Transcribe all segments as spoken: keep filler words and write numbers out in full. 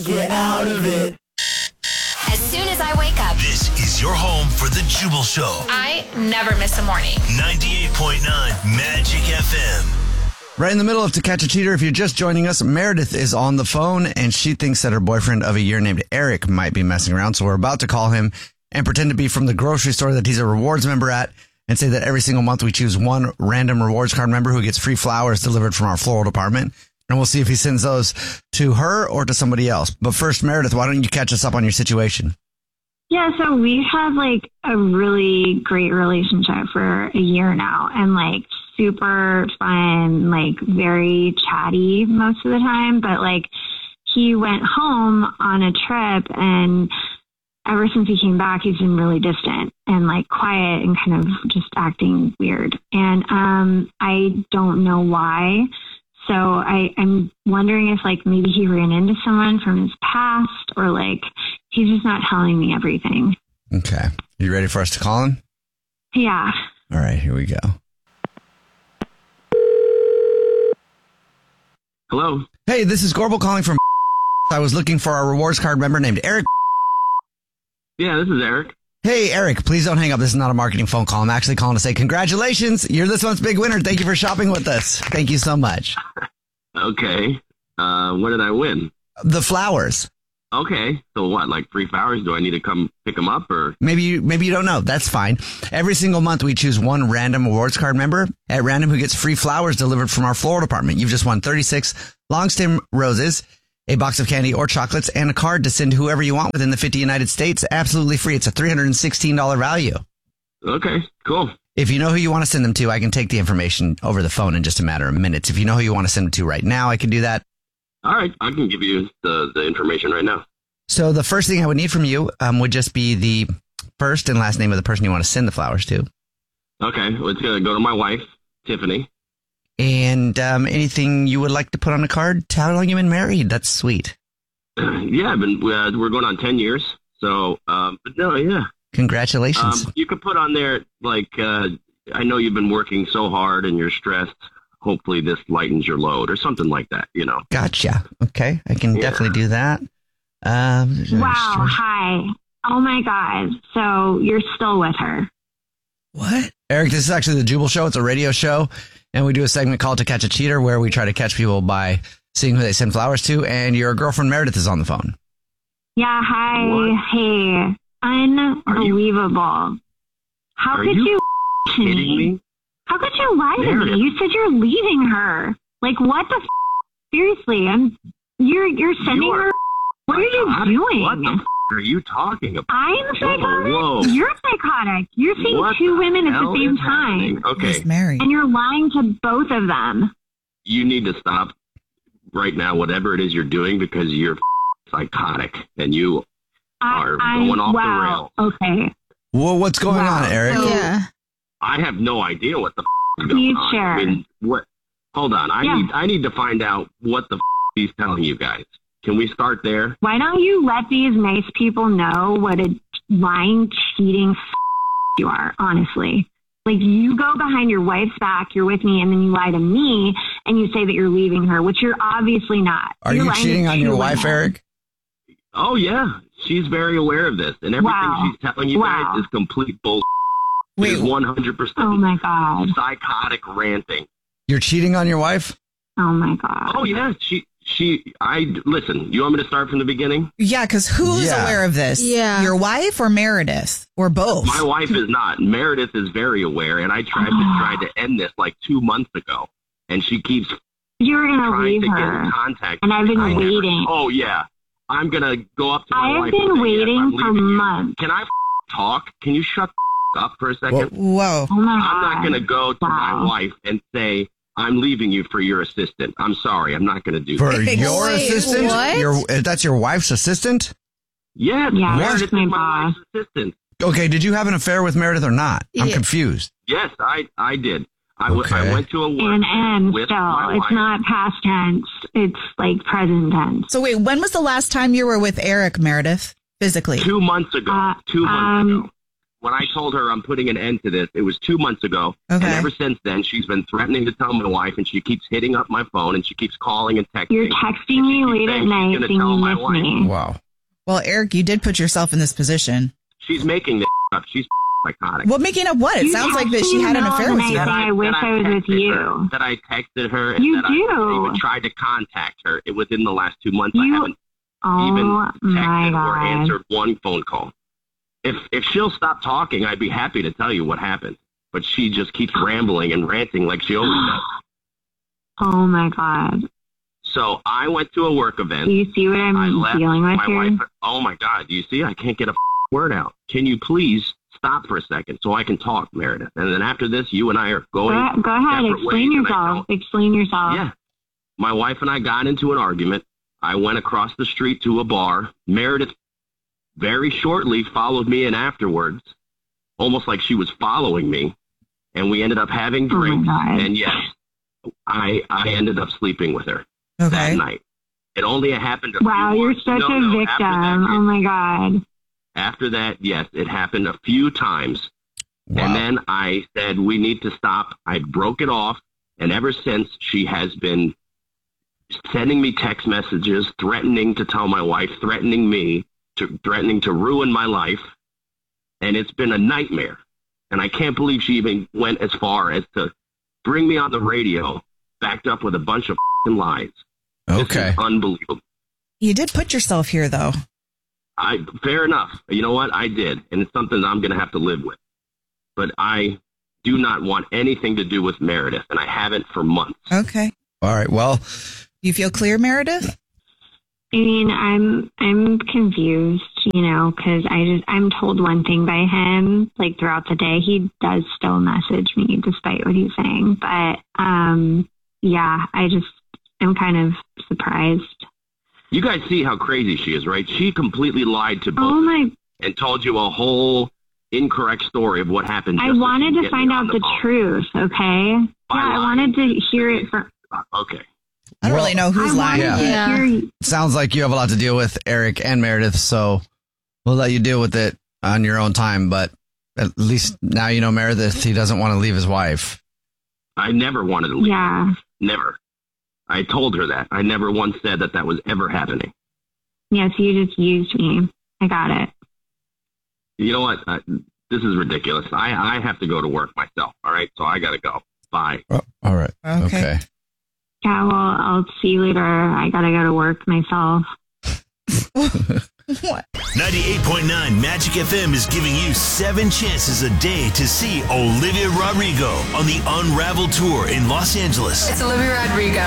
Get out of it. As soon as I wake up, This is your home for the Jubal Show. I never miss a morning. ninety-eight point nine Magic F M. Right in the middle of To Catch a Cheater, if you're just joining us, Meredith is on the phone, and she thinks that her boyfriend of a year named Eric might be messing around. So we're about to call him and pretend to be from the grocery store that he's a rewards member at, and say that every single month we choose one random rewards card member who gets free flowers delivered from our floral department. And we'll see if he sends those to her or to somebody else. But first, Meredith, why don't you catch us up on your situation? Yeah, so we've had like a really great relationship for a year now, and like super fun, like very chatty most of the time. But like he went home on a trip, and ever since he came back, he's been really distant and like quiet and kind of just acting weird. And um, I don't know why. So I, I'm wondering if like maybe he ran into someone from his past, or like he's just not telling me everything. Okay. You ready for us to call him? Yeah. All right, here we go. Hello. Hey, this is Gorbel calling from I was looking for our rewards card member named Eric. Yeah, this is Eric. Hey, Eric, please don't hang up. This is not a marketing phone call. I'm actually calling to say congratulations. You're this month's big winner. Thank you for shopping with us. Thank you so much. Okay. Uh, what did I win? The flowers. Okay. So what, like free flowers? Do I need to come pick them up, or? Maybe you, maybe you don't know. That's fine. Every single month we choose one random rewards card member at random who gets free flowers delivered from our floral department. You've just won thirty-six long stem roses, a box of candy or chocolates, and a card to send to whoever you want within the fifty United States. Absolutely free. It's a three hundred sixteen dollars value. Okay, cool. If you know who you want to send them to, I can take the information over the phone in just a matter of minutes. If you know who you want to send them to right now, I can do that. All right, I can give you the, the information right now. So the first thing I would need from you um, would just be the first and last name of the person you want to send the flowers to. Okay, well, it's going to go to my wife, Tiffany. And um, anything you would like to put on the card? How long you been married? That's sweet. Yeah, I've been, uh, we're going on ten years. So, um, but no, yeah. Congratulations. Um, you could put on there, like, uh, I know you've been working so hard and you're stressed. Hopefully this lightens your load, or something like that, you know. Gotcha. Okay, I can Yeah. definitely do that. Um, Wow. Hi. Oh my God. So you're still with her? What? Eric, this is actually the Jubal Show. It's a radio show, and we do a segment called To Catch a Cheater where we try to catch people by seeing who they send flowers to, and your girlfriend Meredith is on the phone. Yeah. Hi. What? Hey. Unbelievable. How Are could you you to Kidding me? How could you lie to Meredith. me? You said you're leaving her. Like, what the f- Seriously, I'm, you're, you're sending You are- her. What are you God, doing? What the f- are you talking about? I'm psychotic. whoa. You're psychotic. You're seeing What two the women at hell the same is time. happening? Okay, He's married. And you're lying to both of them. you need to stop right now, whatever it is you're doing, because you're f- psychotic and you I, are I'm, going off wow. the rails. Okay. Well, what's going Wow. on, Eric? So- Yeah. I have no idea what the f- is going Please on. share. I mean, what? Hold on, I Yeah. need I need to find out what the f- he's telling you guys. Can we start there? Why don't you let these nice people know what a lying, cheating f- you are, honestly? Like, you go behind your wife's back, you're with me, and then you lie to me, and you say that you're leaving her, which you're obviously not. Are You're you lying cheating to on two your wife, women. Eric? Oh yeah, she's very aware of this, and everything Wow. she's telling you Wow. guys is complete bull. Wait, It's one hundred percent Oh, my God. psychotic ranting. You're cheating on your wife? Oh, my God. Oh yeah, she she. I listen. You want me to start from the beginning? yeah, because who's Yeah. aware of this? Yeah. Your wife or Meredith? Or both? My wife is not. Meredith is very aware, and I tried to try to end this like two months ago, and she keeps You're going to trying leave to get her. in contact. And I've been I never- waiting. oh yeah, I'm gonna go up to my I have wife. been and say, yes, waiting I'm for leaving you. months. Can I f- talk? Can you shut f- up for a second? Whoa. Oh, my God. I'm not gonna go to my Wow. wife and say I'm leaving you for your assistant. I'm sorry, I'm not gonna do For that. your Wait, assistant? what? Your, that's your wife's assistant? Yes, Yeah, Meredith that's is my my boss. wife's assistant. Okay, did you have an affair with Meredith or not? I'm Yeah. confused. Yes, I I did. I, w- Okay. I went to a work And M with still. my It's wife. not past tense. It's like present tense. So wait, when was the last time you were with Eric, Meredith? Physically? Two months ago. Uh, two months um, ago. when I told her I'm putting an end to this, it was two months ago. Okay. And ever since then, she's been threatening to tell my wife, and she keeps hitting up my phone, and she keeps calling and texting. You're texting me late at night saying you miss me. Wow. Well, Eric, you did put yourself in this position. She's making this up. She's psychotic. Well, making up what? It You sounds like that texted she me had an in the affair middle with of the you. night saying, I wish that I was with texted you. her, that I texted her, and You that do. I even tried to contact her. It within the last two months. You- I haven't Oh even my texted or God. answered one phone call. If if she'll stop talking, I'd be happy to tell you what happened. But she just keeps rambling and ranting like she always does. Oh my God. So I went to a work event. Do you see what I'm I left dealing with my here? wife. Oh my God! Do you see? I can't get a word out. Can you please stop for a second so I can talk, Meredith? And then after this, you and I are going. Go, go ahead. separate Explain ways, and I yourself. don't- Explain yourself. Yeah. My wife and I got into an argument. I went across the street to a bar. Meredith very shortly followed me in afterwards, almost like she was following me. And we ended up having Oh my drinks. God. And yes, I I ended up sleeping with her Okay. that night. It only happened a Wow, few you're months- such no, a no, victim. after that, Oh my God. After that, yes, it happened a few times. Wow. And then I said, we need to stop. I broke it off. And ever since, she has been sending me text messages, threatening to tell my wife, threatening me, to threatening to ruin my life. And it's been a nightmare. And I can't believe she even went as far as to bring me on the radio, backed up with a bunch of f***ing lies. This Okay. is unbelievable. You did put yourself here, though. I fair enough. You know what? I did, and it's something I'm going to have to live with. But I do not want anything to do with Meredith, and I haven't for months. Okay. All right. Well, You feel clear, Meredith? I mean, I'm I'm confused, you know, because I just I'm told one thing by him, like throughout the day. He does still message me despite what he's saying, but um, yeah, I just am kind of surprised. You guys see how crazy she is, right? She completely lied to both Oh my! and told you a whole incorrect story of what happened. I just so wanted she can to get me find on out the the phone. truth. Okay, By yeah, I lying. wanted to hear it from. Okay. I don't Well, really know who's I lying. wanted Yeah. to hear. sounds like you have a lot to deal with, Eric and Meredith, so we'll let you deal with it on your own time. But at least now you know Meredith, he doesn't want to leave his wife. I never wanted to leave. Yeah, Never. I told her that. I never once said that that was ever happening. yes, you just used me. I got it. You know what? I, this is ridiculous. I, I have to go to work myself. All right. So I got to go. Bye. Oh, all right. Okay. Okay. Yeah, well, I'll see you later. I gotta go to work myself. What? ninety-eight point nine Magic F M is giving you seven chances a day to see Olivia Rodrigo on the Unravel Tour in Los Angeles. It's Olivia Rodrigo.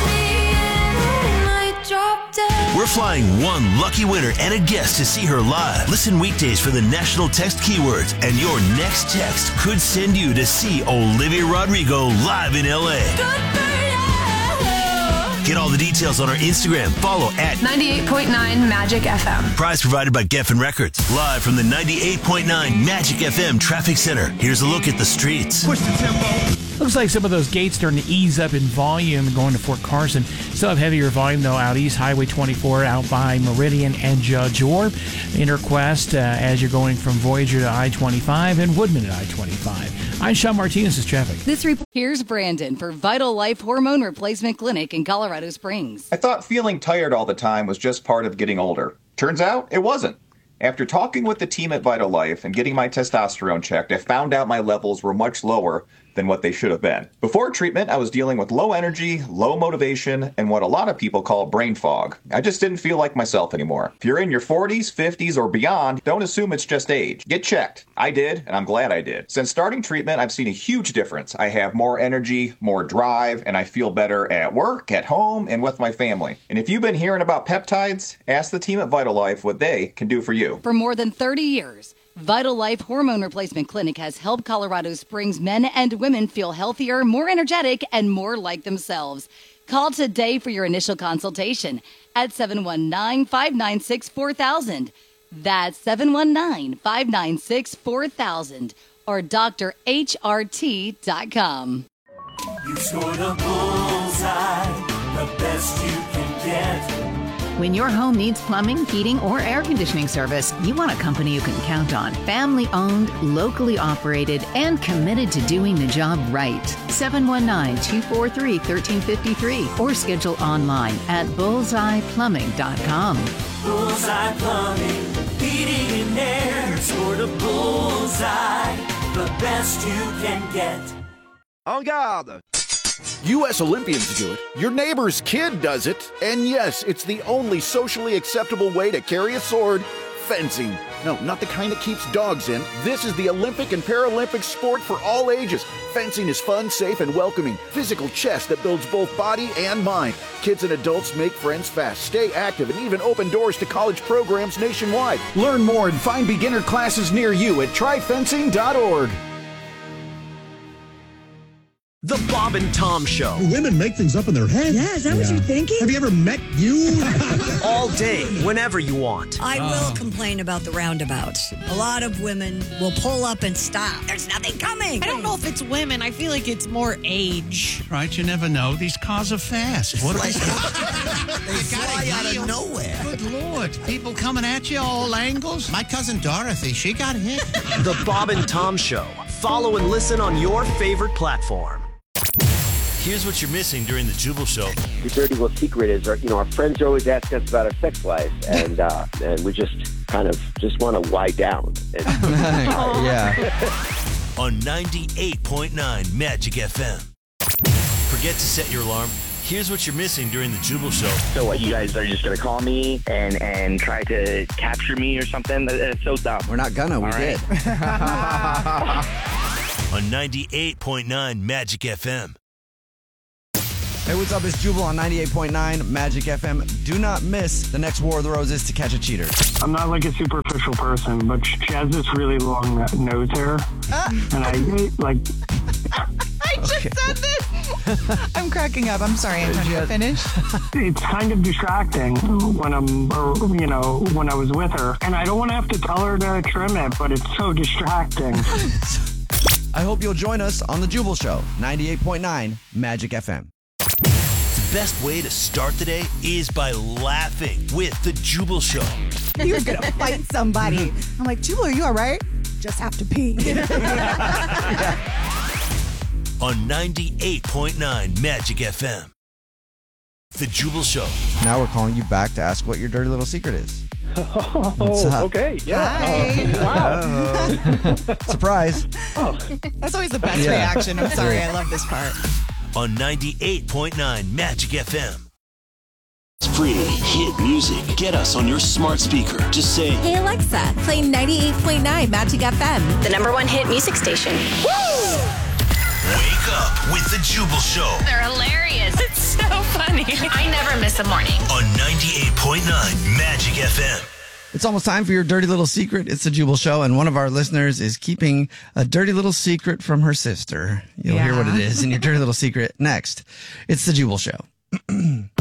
We're flying one lucky winner and a guest to see her live. Listen weekdays for the national text keywords, and your next text could send you to see Olivia Rodrigo live in L A. Get all the details on our Instagram. Follow at ninety-eight point nine Magic F M. Prize provided by Geffen Records. Live from the ninety-eight point nine Magic F M Traffic Center. Here's a look at the streets. Looks like some of those gates starting to ease up in volume going to Fort Carson. Still have heavier volume, though, out east, Highway twenty-four, out by Meridian and Judge Orr. Interquest uh, as you're going from Voyager to I twenty-five and Woodman to I twenty-five. I'm Sean Martinez's traffic. This report. Here's Brandon for Vital Life Hormone Replacement Clinic in Colorado Springs. I thought feeling tired all the time was just part of getting older. Turns out it wasn't. After talking with the team at Vital Life and getting my testosterone checked, I found out my levels were much lower than what they should have been. Before treatment, I was dealing with low energy, low motivation, and what a lot of people call brain fog. I just didn't feel like myself anymore. If you're in your forties, fifties, or beyond, don't assume it's just age. Get checked. I did, and I'm glad I did. Since starting treatment, I've seen a huge difference. I have more energy, more drive, and I feel better at work, at home, and with my family. And if you've been hearing about peptides, ask the team at Vital Life what they can do for you. For more than thirty years, Vital Life Hormone Replacement Clinic has helped Colorado Springs men and women feel healthier, more energetic, and more like themselves. Call today for your initial consultation at seven one nine, five nine six, four thousand. That's seven one nine, five nine six, four thousand or D R H R T dot com. You scored a bullseye, the best you can get. When your home needs plumbing, heating, or air conditioning service, you want a company you can count on. Family owned, locally operated, and committed to doing the job right. seven one nine, two four three, one three five three or schedule online at bullseye plumbing dot com. Bullseye Plumbing, heating and air, sort of bullseye, the best you can get. En garde! U S Olympians do it, your neighbor's kid does it, and yes, it's the only socially acceptable way to carry a sword, fencing. No, not the kind that keeps dogs in. This is the Olympic and Paralympic sport for all ages. Fencing is fun, safe, and welcoming. Physical chess that builds both body and mind. Kids and adults make friends fast, stay active, and even open doors to college programs nationwide. Learn more and find beginner classes near you at try fencing dot org. The Bob and Tom Show. Women make things up in their head. Yeah, is that yeah. what you're thinking? Have you ever met you? All day, whenever you want. I oh. will complain about the roundabouts. A lot of women will pull up and stop. There's nothing coming. I don't know if it's women. I feel like it's more age. Right, you never know. These cars are fast. What are they? They fly out of nowhere. Good Lord. People coming at you all angles. My cousin Dorothy, she got hit. The Bob and Tom Show. Follow and listen on your favorite platform. Here's what you're missing during the Jubal Show. The dirty little secret is, our, you know, our friends are always asking us about our sex life, and uh, and we just kind of just want to lie down. And, yeah. On ninety-eight point nine Magic F M. Forget to set your alarm. Here's what you're missing during the Jubal Show. So what, you guys are just going to call me and, and try to capture me or something? That's so dumb. We're not gonna, we All did. Right. On ninety-eight point nine Magic F M. Hey, what's up? It's Jubal on ninety-eight point nine Magic F M. Do not miss the next War of the Roses to catch a cheater. I'm not like a superficial person, but she has this really long nose hair. Uh, and I, like... I just okay. said this! I'm cracking up. I'm sorry. I'm trying to finish. It's kind of distracting when I'm, or, you know, when I was with her. And I don't want to have to tell her to trim it, but it's so distracting. I hope you'll join us on the Jubal Show, ninety-eight point nine Magic F M. The best way to start the day is by laughing with the Jubal Show. You're going to fight somebody. I'm like, Jubal, are you all right? Just have to pee. On ninety-eight point nine Magic F M. The Jubal Show. Now we're calling you back to ask what your dirty little secret is. Oh, okay. Yeah. Hi. Wow. Surprise. Oh. That's always the best yeah. reaction. I'm sorry. I love this part. On ninety-eight point nine Magic F M. It's free hit music. Get us on your smart speaker. Just say, "Hey Alexa, play ninety-eight point nine Magic F M, the number one hit music station." Woo! Wake up with the Jubal Show. They're hilarious. It's so funny. I never miss a morning. On ninety-eight point nine Magic F M. It's almost time for your dirty little secret. It's the Jubal Show, and one of our listeners is keeping a dirty little secret from her sister. You'll yeah. hear what it is in your dirty little secret next. It's the Jubal Show.